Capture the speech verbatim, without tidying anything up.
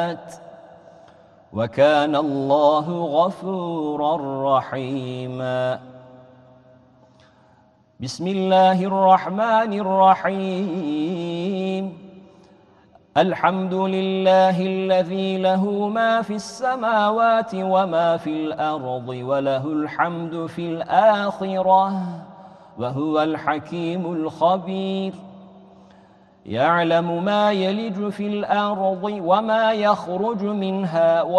السيئات وكان الله غفورا رحيما. بسم الله الرحمن الرحيم. الحمد لله الذي له ما في السماوات وما في الأرض وله الحمد في الآخرة وهو الحكيم الخبير. يعلم ما يلج في الأرض وما يخرج منها